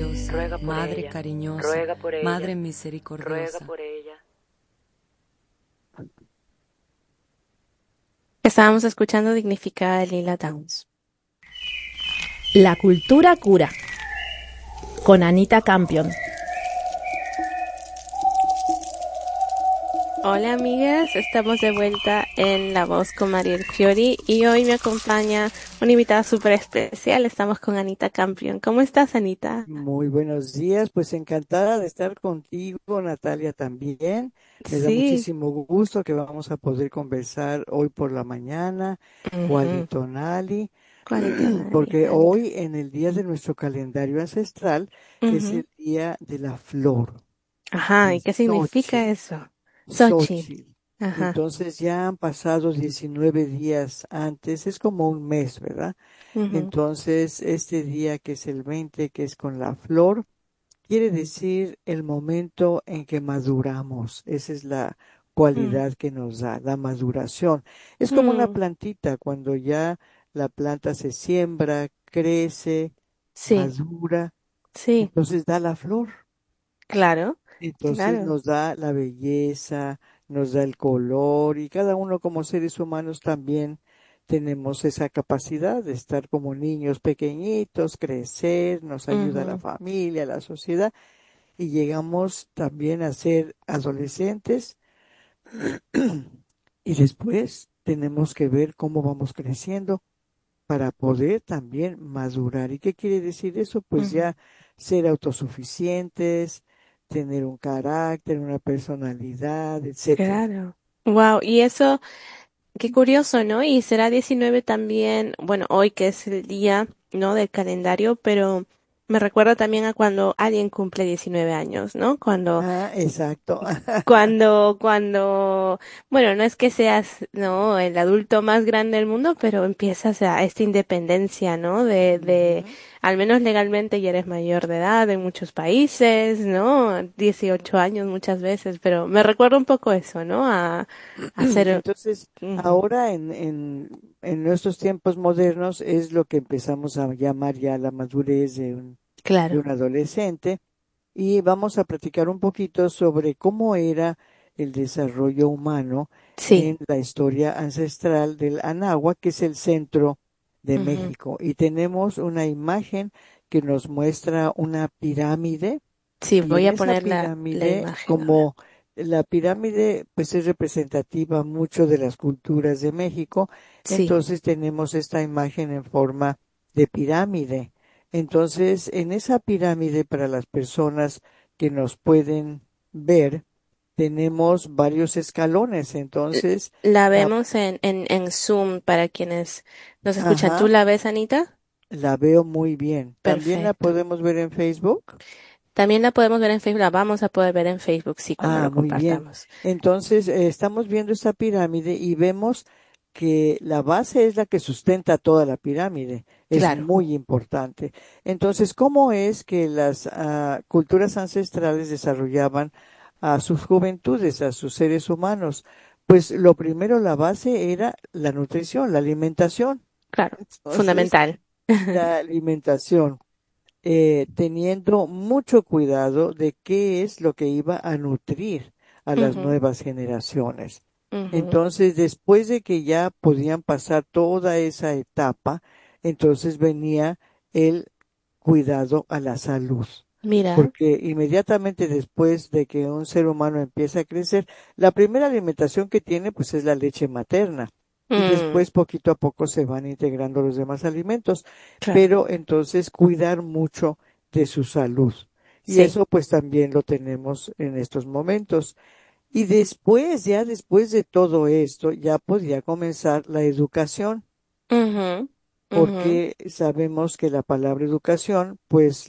maravillosa, ruega por Madre ella, cariñosa, ruega por Madre ella, ruega misericordiosa. por ella. Estábamos escuchando Dignificada de Lila Downs. La cultura cura, con Anita Campion. Hola amigas, estamos de vuelta en La Voz con Mariel Fiori y hoy me acompaña una invitada súper especial. Estamos con Anita Campion. ¿Cómo estás, Anita? Muy buenos días, pues encantada de estar contigo, Natalia, también. Me da Sí. muchísimo gusto que vamos a poder conversar hoy por la mañana, Ujú. Guaditonali, Cuaritonari, porque Anita. hoy en el día de nuestro calendario ancestral es Ujú. el día de la flor, Ajá, de ¿y qué significa Xochitl. eso? Xochitl. Xochitl. Ajá. Entonces ya han pasado 19 días antes, es como un mes, ¿verdad? Ujú. Entonces, este día que es el 20, que es con la flor, quiere decir el momento en que maduramos. Esa es la Mm. cualidad que nos da, la maduración. Es como una Mm. plantita, cuando ya la planta se siembra, crece, Sí, madura, sí, entonces da la flor. claro, Entonces claro. nos da la belleza, nos da el color y cada uno como seres humanos también tenemos esa capacidad de estar como niños pequeñitos, crecer, nos ayuda a la Ujú. familia, a la sociedad y llegamos también a ser adolescentes y después tenemos que ver cómo vamos creciendo para poder también madurar. ¿Y qué quiere decir eso? Pues Ujú. ya ser autosuficientes, tener un carácter, una personalidad, etcétera. Claro. Wow, y eso, qué curioso, ¿no? Y será 19 también, bueno, hoy que es el día, ¿no? Del calendario, pero me recuerda también a cuando alguien cumple 19 años, ¿no? Ah, exacto. Bueno, no es que seas, ¿no? El adulto más grande del mundo, pero empiezas a esta independencia, ¿no? Ujú. Al menos legalmente ya eres mayor de edad en muchos países, ¿no? 18 años muchas veces, pero me recuerda un poco eso, ¿no? A ser, Entonces, ujú, ahora en nuestros tiempos modernos es lo que empezamos a llamar ya la madurez de claro, un adolescente. Y vamos a platicar un poquito sobre cómo era el desarrollo humano sí, en la historia ancestral del Anáhuac, que es el centro de ujú. México. Y tenemos una imagen que nos muestra una pirámide, Sí, y voy en a esa poner la pirámide, imagen ahora. como la pirámide pues es representativa mucho de las culturas de México, Sí. entonces tenemos esta imagen en forma de pirámide. Entonces, en esa pirámide, para las personas que nos pueden ver, tenemos varios escalones. Entonces, La la, vemos en Zoom para quienes nos escuchan. ¿Tú ajá, la ves, Anita? la veo muy bien. También la Perfecto. podemos ver en Facebook. También la podemos ver en Facebook, la vamos a poder ver en Facebook, sí, cuando Ah, lo muy bien. compartamos. Entonces, estamos viendo esta pirámide y vemos que la base es la que sustenta toda la pirámide. Es Claro. muy importante. Entonces, ¿cómo es que las culturas ancestrales desarrollaban a sus juventudes, a sus seres humanos? Pues lo primero, la base era la nutrición, la alimentación. Claro, Entonces, fundamental. la alimentación, teniendo mucho cuidado de qué es lo que iba a nutrir a las Ujú, nuevas generaciones. ujú. Entonces, después de que ya podían pasar toda esa etapa, entonces venía el cuidado a la salud. Mira, Porque inmediatamente después de que un ser humano empieza a crecer, la primera alimentación que tiene pues es la leche materna y mm, después poquito a poco se van integrando los demás alimentos, claro, pero entonces cuidar mucho de su salud. Y sí. eso pues también lo tenemos en estos momentos. Y después, ya después de todo esto, ya podía comenzar la educación, Ujú, ujú. porque sabemos que la palabra educación, pues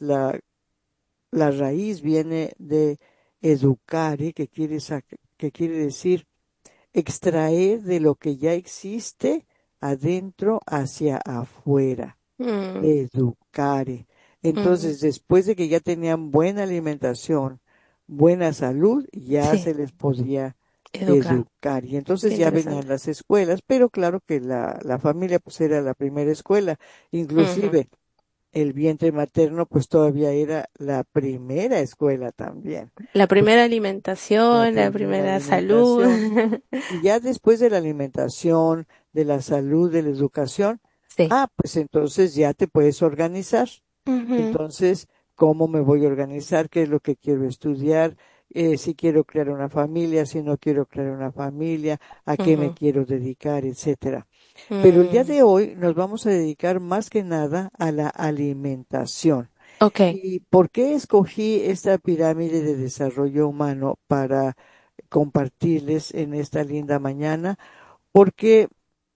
la raíz viene de educare, que quiere decir extraer de lo que ya existe adentro hacia afuera. Mm, Educare. ujú. Entonces, después de que ya tenían buena alimentación, buena salud, ya Sí, se les podía educar. educar. Y Qué entonces ya venían interesante. las escuelas, pero claro que la familia pues era la primera escuela. Ujú, Inclusive el vientre materno pues todavía era la primera escuela también, La porque primera la alimentación, la primera primera salud. alimentación. Y ya después de la alimentación, de la salud, de la educación, Sí. pues entonces ya te puedes organizar. Ujú, Entonces, ¿cómo me voy a organizar? ¿Qué es lo que quiero estudiar? Si quiero crear una familia, si no quiero crear una familia, a qué me ujú, quiero dedicar, etcétera. Pero el día mm, de hoy nos vamos a dedicar más que nada a la alimentación. ok. ¿Y por qué escogí esta pirámide de desarrollo humano para compartirles en esta linda mañana? Porque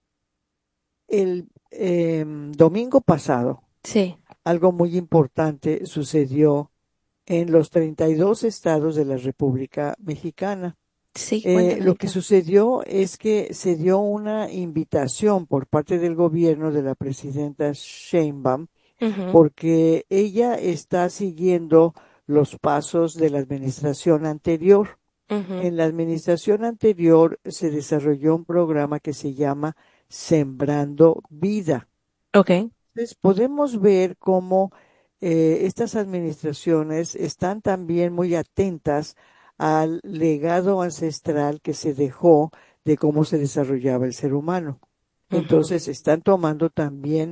el domingo pasado Sí, algo muy importante sucedió en los 32 estados de la República Mexicana. sí, Lo cuéntame. que sucedió es que se dio una invitación por parte del gobierno de la presidenta Sheinbaum, Ujú, porque ella está siguiendo los pasos de la administración anterior. ujú, En la administración anterior se desarrolló un programa que se llama Sembrando Vida. ok. Entonces, podemos ver cómo estas administraciones están también muy atentas al legado ancestral que se dejó de cómo se desarrollaba el ser humano. Ujú, Entonces, están tomando también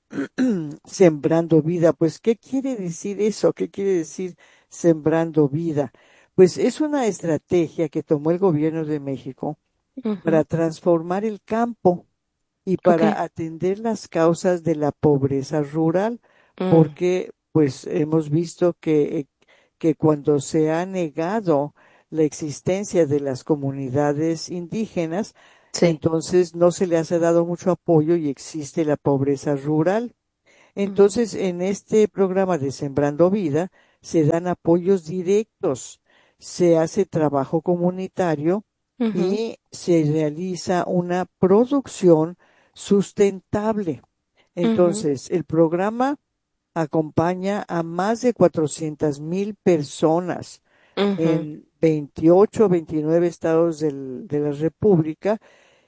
sembrando vida. Pues, ¿qué quiere decir eso? ¿Qué quiere decir sembrando vida? Pues es una estrategia que tomó el gobierno de México ujú, para transformar el campo y ok. para atender las causas de la pobreza rural, Mm, porque pues hemos visto que cuando se ha negado la existencia de las comunidades indígenas, sí. entonces no se les ha dado mucho apoyo y existe la pobreza rural. Ujú, Entonces, en este programa de Sembrando Vida se dan apoyos directos, se hace trabajo comunitario ujú, y se realiza una producción sustentable. ujú, Entonces, el programa acompaña a más de 400,000 personas ujú, en 28, 29 estados de la República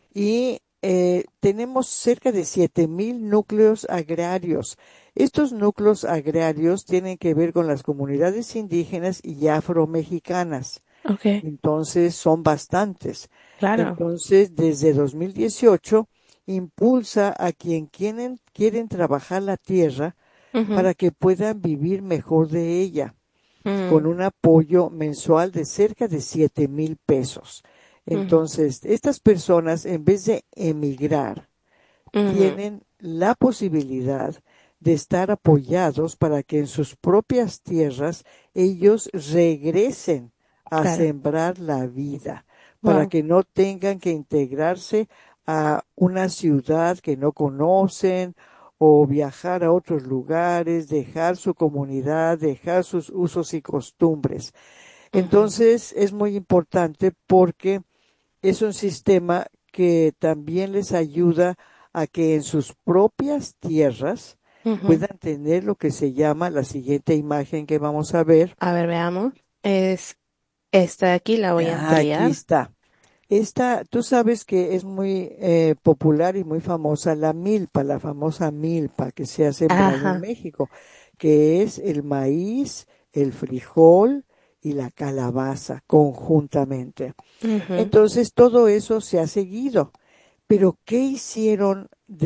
y tenemos cerca de 7,000 núcleos agrarios. Estos núcleos agrarios tienen que ver con las comunidades indígenas y afromexicanas. ok. Entonces, son bastantes. Claro. Entonces, desde 2018, impulsa a quien quieren trabajar la tierra Ujú, para que puedan vivir mejor de ella con mm, un apoyo mensual de cerca de 7,000 pesos. ujú, Entonces, estas personas, en vez de emigrar, ujú, tienen la posibilidad de estar apoyados para que en sus propias tierras ellos regresen a claro. sembrar la vida, para Wow. que no tengan que integrarse a una ciudad que no conocen o viajar a otros lugares, dejar su comunidad, dejar sus usos y costumbres. Ujú, Entonces es muy importante porque es un sistema que también les ayuda a que en sus propias tierras ujú. puedan tener lo que se llama la siguiente imagen que vamos a ver. A ver, veamos. Es esta de aquí, la voy a Aquí ampliar. está. Esta, tú sabes que es muy popular y muy famosa la milpa, la famosa milpa que se ha sembrado en Ajá. México, que es el maíz, el frijol y la calabaza conjuntamente. Ujú, Entonces, todo eso se ha seguido. Pero, ¿qué hicieron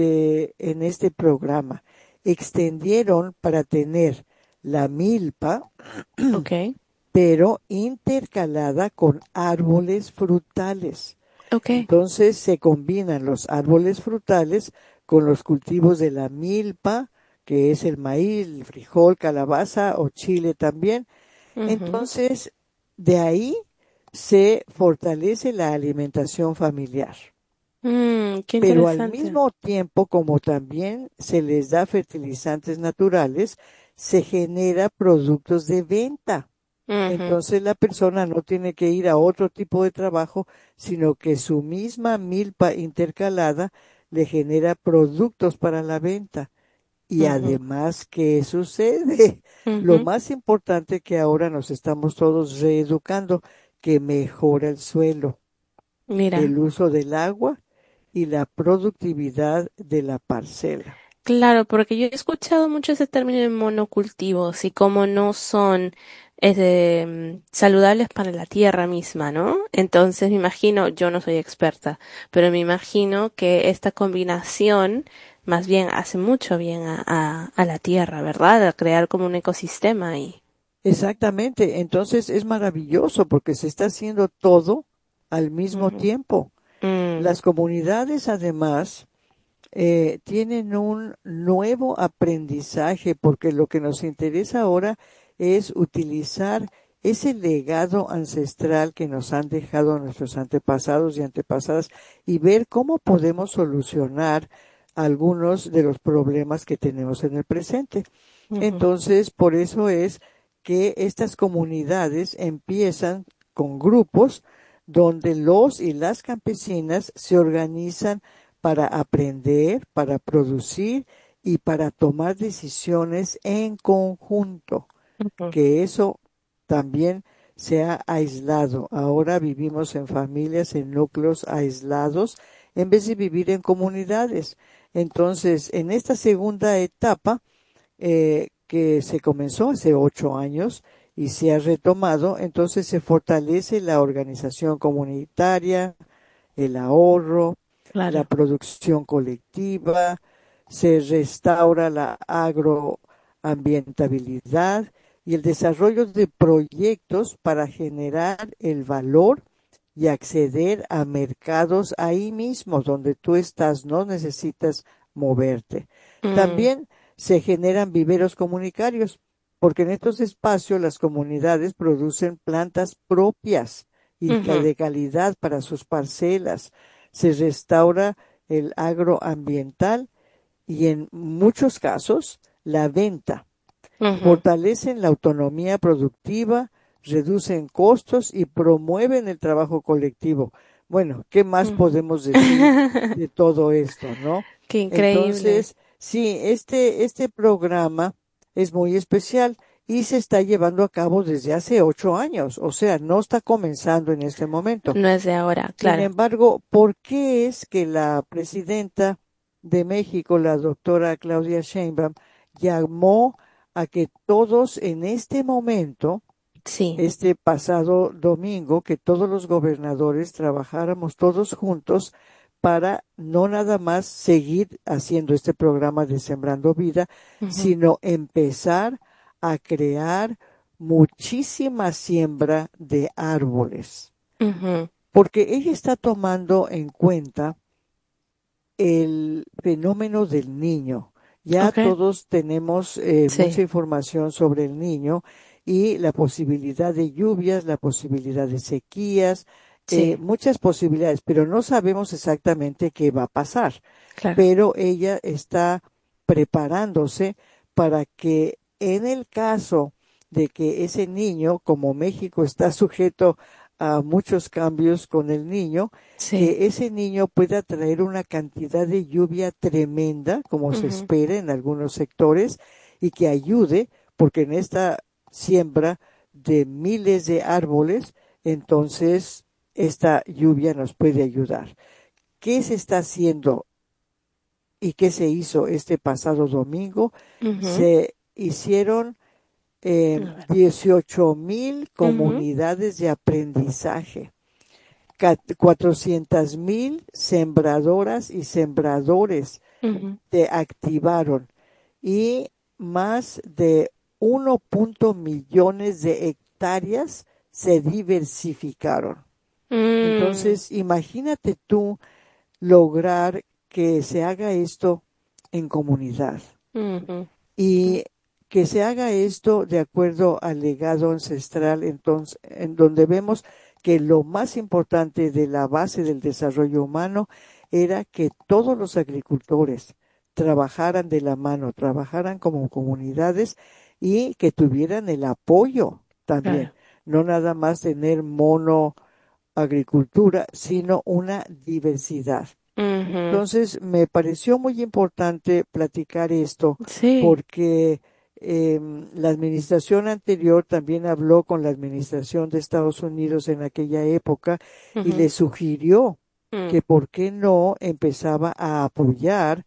en este programa? Extendieron para tener la milpa, ok. pero intercalada con árboles frutales. Ok. Entonces se combinan los árboles frutales con los cultivos de la milpa, que es el maíz, el frijol, calabaza o chile también. Ujú. Entonces, de ahí se fortalece la alimentación familiar. Qué Pero al interesante. mismo tiempo, como también se les da fertilizantes naturales, se genera productos de venta. Ujú, Entonces la persona no tiene que ir a otro tipo de trabajo, sino que su misma milpa intercalada le genera productos para la venta. Y ujú, además, ¿qué sucede? Lo ujú. más importante que ahora nos estamos todos reeducando, que mejora el suelo, Mira. el uso del agua y la productividad de la parcela. Claro, porque yo he escuchado mucho ese término de monocultivos y como no son saludables para la tierra misma, ¿no? Entonces me imagino, yo no soy experta, pero me imagino que esta combinación más bien hace mucho bien a la tierra, ¿verdad? A crear como un ecosistema ahí. Exactamente, entonces es maravilloso porque se está haciendo todo al mismo Ujú. tiempo. Mm, Las comunidades además tienen un nuevo aprendizaje porque lo que nos interesa ahora es utilizar ese legado ancestral que nos han dejado nuestros antepasados y antepasadas y ver cómo podemos solucionar algunos de los problemas que tenemos en el presente. ujú, Entonces, por eso es que estas comunidades empiezan con grupos donde los y las campesinas se organizan para aprender, para producir y para tomar decisiones en conjunto, ujú, que eso también se ha aislado. Ahora vivimos en familias, en núcleos aislados, en vez de vivir en comunidades. Entonces, en esta segunda etapa, que se comenzó hace 8 años y se ha retomado, entonces se fortalece la organización comunitaria, el ahorro, la claro. producción colectiva, se restaura la agroambientabilidad y el desarrollo de proyectos para generar el valor y acceder a mercados ahí mismo donde tú estás, no necesitas moverte. Mm, También se generan viveros comunitarios, porque en estos espacios las comunidades producen plantas propias y ujú, de calidad para sus parcelas. Se restaura el agroambiental y en muchos casos la venta. ujú, Fortalecen la autonomía productiva, reducen costos y promueven el trabajo colectivo. Bueno, ¿qué más ujú. podemos decir de todo esto, no? Qué increíble. Entonces, sí, este programa es muy especial y se está llevando a cabo desde hace 8 años, o sea, no está comenzando en este momento. No es de ahora, Sin claro. embargo, ¿por qué es que la presidenta de México, la doctora Claudia Sheinbaum, llamó a que todos en este momento, Sí. este pasado domingo, que todos los gobernadores trabajáramos todos juntos para no nada más seguir haciendo este programa de Sembrando Vida, Ujú, sino empezar a crear muchísima siembra de árboles? ujú. Porque ella está tomando en cuenta el fenómeno del niño. Ya Okay. todos tenemos mucha Sí, información sobre el niño y la posibilidad de lluvias, la posibilidad de sequías, sí, muchas posibilidades, pero no sabemos exactamente qué va a pasar. claro. Pero ella está preparándose para que en el caso de que ese niño, como México está sujeto a muchos cambios con el niño, Sí. que ese niño pueda traer una cantidad de lluvia tremenda, como se Ujú, espera en algunos sectores, y que ayude, porque en esta siembra de miles de árboles, entonces esta lluvia nos puede ayudar. ¿Qué se está haciendo y qué se hizo este pasado domingo? ujú. Se hicieron A ver. 18,000 Ujú, comunidades de aprendizaje, 400,000 sembradoras y sembradores ujú. se activaron y más de 1 millones de hectáreas se diversificaron. Mm, Entonces, imagínate tú lograr que se haga esto en comunidad ujú, y que se haga esto de acuerdo al legado ancestral, entonces, en donde vemos que lo más importante de la base del desarrollo humano era que todos los agricultores trabajaran de la mano, trabajaran como comunidades y que tuvieran el apoyo también, claro. no nada más tener mono agricultura, sino una diversidad. Ujú. Entonces, me pareció muy importante platicar esto Sí. porque la administración anterior también habló con la administración de Estados Unidos en aquella época y Ujú, le sugirió mm, que por qué no empezaba a apoyar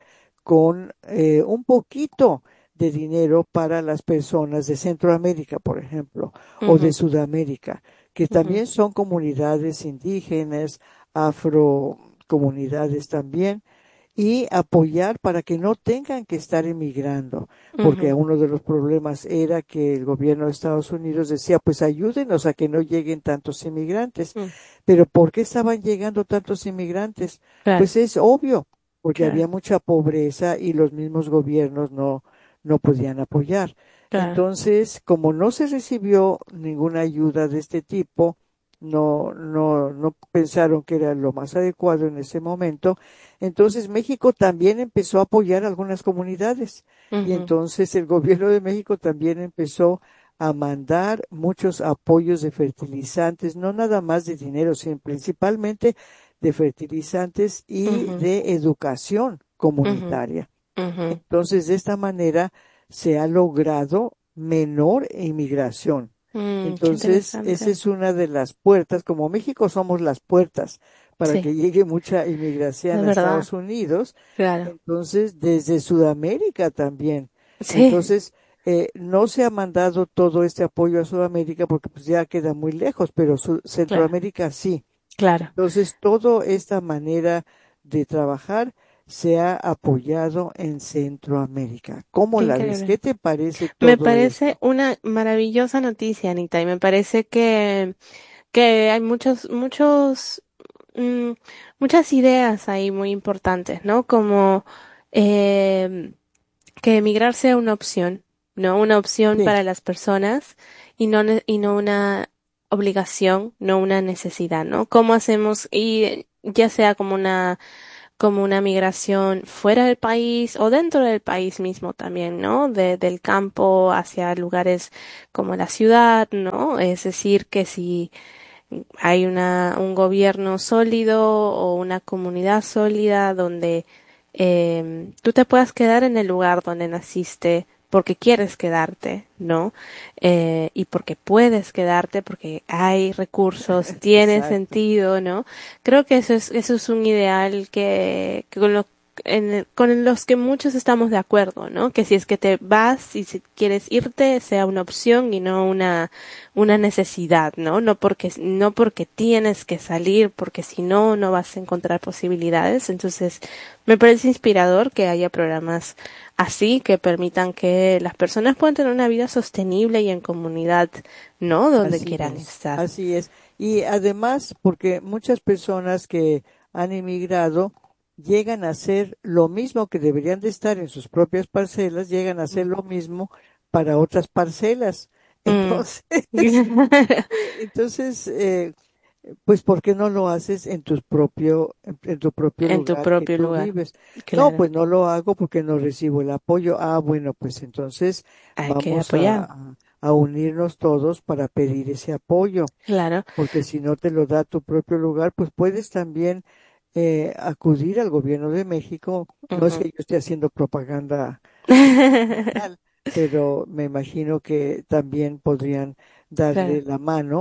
con un poquito de dinero para las personas de Centroamérica, por ejemplo, o de Ujú, Sudamérica, que ujú, también son comunidades indígenas, afrocomunidades también, y apoyar para que no tengan que estar emigrando, porque ujú, uno de los problemas era que el gobierno de Estados Unidos decía, pues ayúdenos a que no lleguen tantos inmigrantes. mm, Pero ¿por qué estaban llegando tantos inmigrantes? claro, Pues es obvio, porque claro, había mucha pobreza y los mismos gobiernos no podían apoyar. claro, Entonces, como no se recibió ninguna ayuda de este tipo, no pensaron que era lo más adecuado en ese momento. Entonces México también empezó a apoyar a algunas comunidades y ujú, entonces el gobierno de México también empezó a mandar muchos apoyos de fertilizantes, no nada más de dinero, sino principalmente de fertilizantes y ujú, de educación ujú, comunitaria. ujú. Entonces, de esta manera se ha logrado menor inmigración. Qué Entonces, esa interesante. es una de las puertas, como México somos las puertas para Sí, que llegue mucha de inmigración a verdad, Estados Unidos, claro. entonces desde Sudamérica también. Sí, Entonces, no se ha mandado todo este apoyo a Sudamérica porque pues ya queda muy lejos, pero claro, Centroamérica sí. claro. Entonces, toda esta manera de trabajar se ha apoyado en Centroamérica. ¿Cómo Qué la ves? increíble. ¿Qué te parece Me todo parece esto? una maravillosa noticia, Anita, y me parece que hay mm, muchas ideas ahí muy importantes, ¿no? Como em, que emigrar sea una opción, ¿no? Una opción Sí, para las personas y no una obligación, no una necesidad, ¿no? ¿Cómo hacemos? Y ya sea como una migración fuera del país o dentro del país mismo también, ¿no? Del campo hacia lugares como la ciudad, ¿no? Es decir, que si hay un gobierno sólido o una comunidad sólida donde tú te puedas quedar en el lugar donde naciste porque quieres quedarte, ¿no? Y porque puedes quedarte, porque hay recursos, tiene exacto. sentido, ¿no? Creo que eso es un ideal que con los que muchos estamos de acuerdo, ¿no? Que si es que te vas y si quieres irte, sea una opción y no una necesidad, ¿no? No porque tienes que salir, porque si no, no vas a encontrar posibilidades. Entonces, me parece inspirador que haya programas así que permitan que las personas puedan tener una vida sostenible y en comunidad, ¿no? Donde Así quieran es, estar. así es. Y además, porque muchas personas que han emigrado llegan a hacer lo mismo que deberían de estar en sus propias parcelas, llegan a hacer Mm. lo mismo para otras parcelas. Mm. Entonces, entonces, pues, ¿por qué no lo haces en tu propio En tu lugar que propio tú lugar. vives? No, Claro. pues no lo hago porque no recibo el apoyo. Ah, bueno, pues entonces Hay que vamos apoyar. a unirnos todos para pedir ese apoyo, Claro. porque si no te lo da tu propio lugar, pues puedes también acudir al gobierno de México. No es Ujú. que yo esté haciendo propaganda tal, pero me imagino que también podrían darle Claro. la mano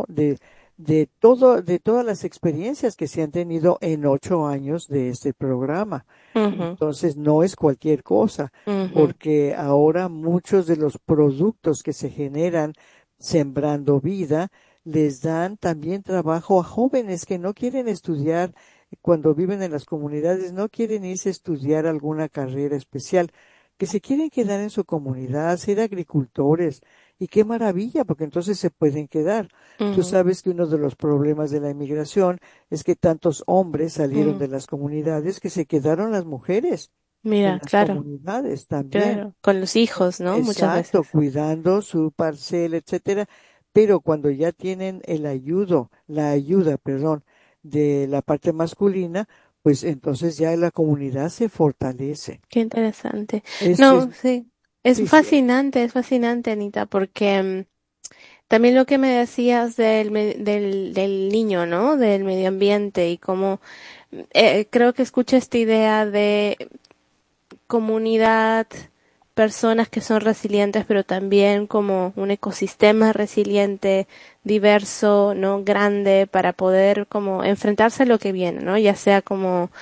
de todas las experiencias que se han tenido en 8 años de este programa. Ujú, Entonces no es cualquier cosa, ujú, porque ahora muchos de los productos que se generan sembrando vida les dan también trabajo a jóvenes que no quieren estudiar cuando viven en las comunidades, no quieren irse a estudiar alguna carrera especial, que se quieren quedar en su comunidad, ser agricultores. Y qué maravilla, porque entonces se pueden quedar. Tú ujú, sabes que uno de los problemas de la inmigración es que tantos hombres salieron ujú. de las comunidades que se quedaron las mujeres en Mira, las claro, comunidades también. claro. Con los hijos, ¿no? Muchas Exacto, veces. cuidando su parcela, etcétera. Pero cuando ya tienen la ayuda, perdón, de la parte masculina, pues entonces ya la comunidad se fortalece. Qué interesante. Es, No, sí. sí, sí, Es fascinante, Anita, porque también lo que me decías del niño, ¿no? Del medio ambiente y cómo creo que escucho esta idea de comunidad, personas que son resilientes, pero también como un ecosistema resiliente, diverso, ¿no? Grande, para poder como enfrentarse a lo que viene, ¿no? Ya sea como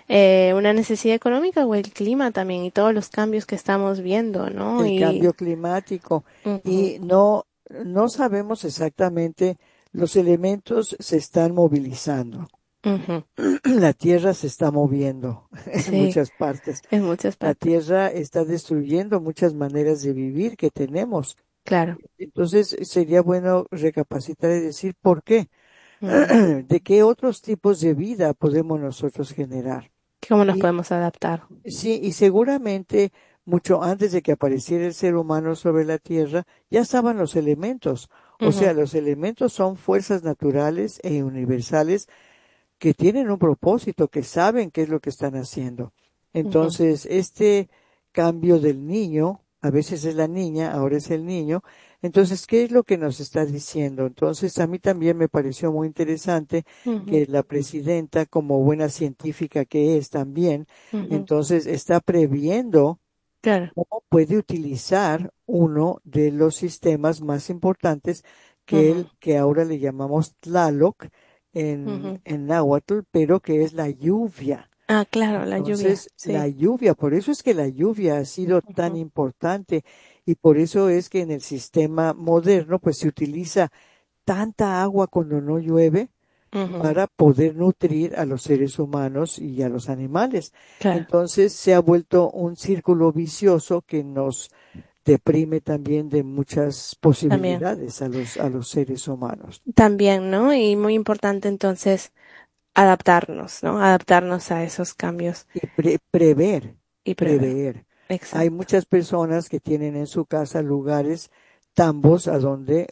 una necesidad económica o el clima también y todos los cambios que estamos viendo, ¿no? El cambio climático Ujú, y no sabemos exactamente, los elementos se están movilizando. ujú, La Tierra se está moviendo en sí, muchas partes. en muchas La partes, Tierra está destruyendo muchas maneras de vivir que tenemos. claro. Entonces sería bueno recapacitar y decir por qué, Ujú. de qué otros tipos de vida podemos nosotros generar. ¿Cómo nos Y podemos adaptar? sí, y seguramente mucho antes de que apareciera el ser humano sobre la Tierra, ya estaban los elementos. O Ujú, sea, los elementos son fuerzas naturales e universales que tienen un propósito, que saben qué es lo que están haciendo. ujú, Entonces, este cambio del niño, a veces es la niña, ahora es el niño. Entonces, ¿qué es lo que nos está diciendo? Entonces, a mí también me pareció muy interesante ujú, que la presidenta, como buena científica que es también, ujú. entonces está previendo Claro. cómo puede utilizar uno de los sistemas más importantes Ujú, que ahora le llamamos Tlaloc ujú. en náhuatl, pero que es la lluvia. Ah, claro, la lluvia, Entonces, la sí. lluvia, por eso es que la lluvia ha sido tan Ujú, importante y por eso es que en el sistema moderno, pues se utiliza tanta agua cuando no llueve ujú, para poder nutrir a los seres humanos y a los animales. claro, Entonces se ha vuelto un círculo vicioso que nos deprime también de muchas también. posibilidades a los seres humanos. También, ¿no? Y muy importante entonces adaptarnos, ¿no? Adaptarnos a esos cambios Y prever, y prever. prever. Hay Exacto. muchas personas que tienen en su casa lugares, tambos a donde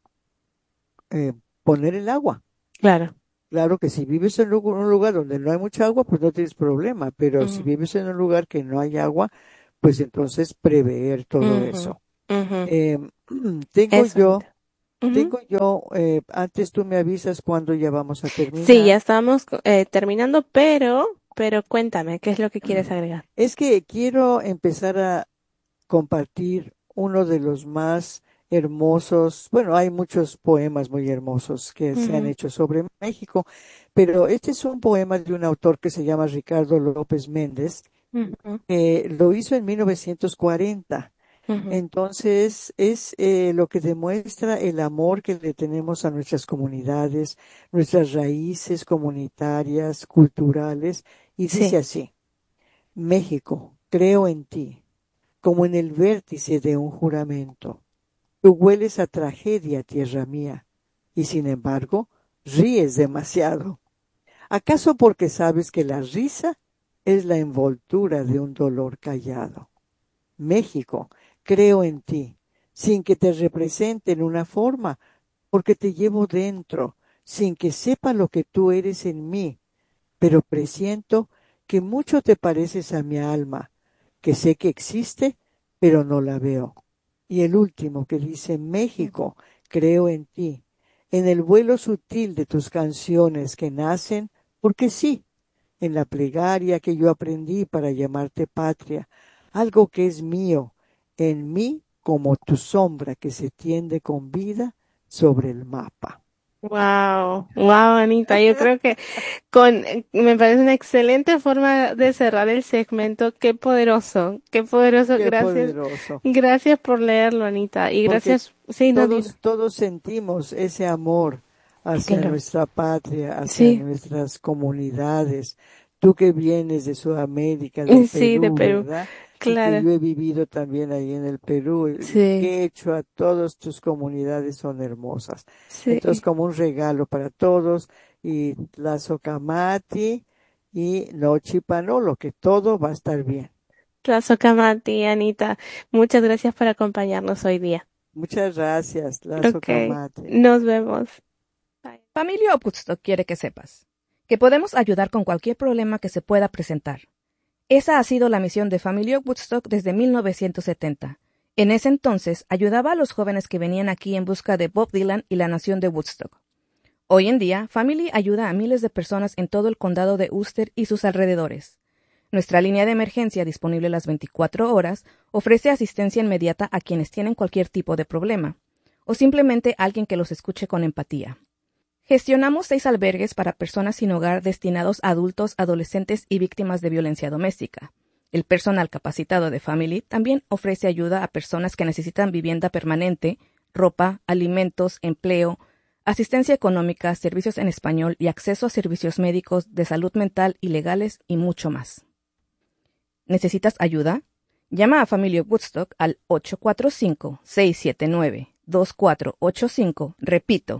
eh, poner el agua. Claro. Claro que si vives en un lugar donde no hay mucha agua, pues no tienes problema, pero si Ujú, vives en un lugar que no hay agua, pues entonces prever todo ujú, eso. ujú. Eh, tengo Eso, yo, Anita. Ujú. antes tú me avisas cuando ya vamos a Sí, ya terminar. estamos terminando, pero cuéntame, ¿qué es lo que quieres agregar? Es que quiero empezar a compartir uno de los más hermosos, bueno, hay muchos poemas muy hermosos que se han Ujú, hecho sobre México, pero este es un poema de un autor que se llama Ricardo López Méndez, ujú, que lo hizo en 1940. ujú. Entonces, es lo que demuestra el amor que le tenemos a nuestras comunidades, nuestras raíces comunitarias, culturales, y dice Sí. así, México, creo en ti como en el vértice de un juramento. Tú hueles a tragedia, tierra mía, y sin embargo, ríes demasiado. ¿Acaso porque sabes que la risa es la envoltura de un dolor callado? México, creo en ti, sin que te represente en una forma, porque te llevo dentro, sin que sepa lo que tú eres en mí, pero presiento que mucho te pareces a mi alma, que sé que existe, pero no la veo. Y el último que dice, México, creo en ti, en el vuelo sutil de tus canciones que nacen, porque sí, en la plegaria que yo aprendí para llamarte patria, algo que es mío, en mí como tu sombra que se tiende con vida sobre el mapa. Wow, wow, Anita, yo creo que me parece una excelente forma de cerrar el segmento. Qué poderoso, Qué gracias, poderoso. gracias por leerlo, Anita, y Porque gracias, sí, no, dime. todos sentimos ese amor hacia Claro, nuestra patria, hacia sí, nuestras comunidades. Tú que vienes de Sudamérica, del sí, de Perú, Perú, ¿verdad? Y que claro, yo he vivido también ahí en el Perú, el sí, quechua, a todas tus comunidades son hermosas. Entonces, sí. como un regalo para todos, y Tlazocamati y Nochipanolo, que todo va a estar bien. Tlazocamati, Anita, muchas gracias por acompañarnos hoy día. Muchas gracias, Okay, Tlazocamati. nos vemos. Bye. Familia Woodstock quiere que sepas que podemos ayudar con cualquier problema que se pueda presentar. Esa ha sido la misión de Familia Woodstock desde 1970. En ese entonces ayudaba a los jóvenes que venían aquí en busca de Bob Dylan y la nación de Woodstock. Hoy en día, Family ayuda a miles de personas en todo el condado de Ulster y sus alrededores. Nuestra línea de emergencia, disponible las 24 horas, ofrece asistencia inmediata a quienes tienen cualquier tipo de problema, o simplemente alguien que los escuche con empatía. Gestionamos 6 albergues para personas sin hogar destinados a adultos, adolescentes y víctimas de violencia doméstica. El personal capacitado de Family también ofrece ayuda a personas que necesitan vivienda permanente, ropa, alimentos, empleo, asistencia económica, servicios en español y acceso a servicios médicos, de salud mental y legales y mucho más. ¿Necesitas ayuda? Llama a Family of Woodstock al 845-679-2485. Repito,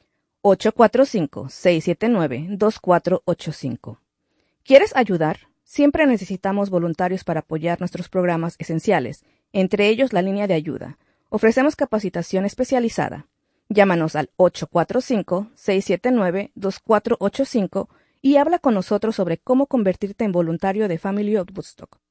845-679-2485. ¿Quieres ayudar? Siempre necesitamos voluntarios para apoyar nuestros programas esenciales, entre ellos la línea de ayuda. Ofrecemos capacitación especializada. Llámanos al 845-679-2485 y habla con nosotros sobre cómo convertirte en voluntario de Family of Woodstock.